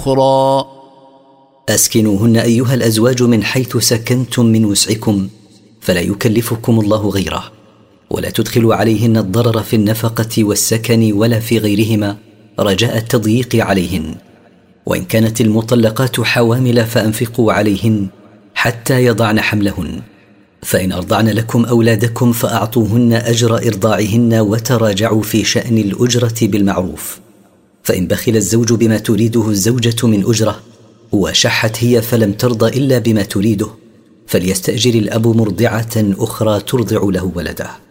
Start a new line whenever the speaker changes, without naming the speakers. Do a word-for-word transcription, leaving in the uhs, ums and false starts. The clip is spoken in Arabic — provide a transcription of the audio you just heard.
أخرى.
أسكنوهن أيها الأزواج من حيث سكنتم من وسعكم، فلا يكلفكم الله غيره، ولا تدخلوا عليهن الضرر في النفقة والسكن ولا في غيرهما رجاء التضييق عليهن. وإن كانت المطلقات حوامل فأنفقوا عليهن حتى يضعن حملهن، فإن أرضعن لكم أولادكم فأعطوهن أجر إرضاعهن وتراجعوا في شأن الأجرة بالمعروف. فإن بخل الزوج بما تريده الزوجة من أجرة وشحت هي فلم ترضى إلا بما تريده، فليستأجر الأب مرضعة أخرى ترضع له ولده.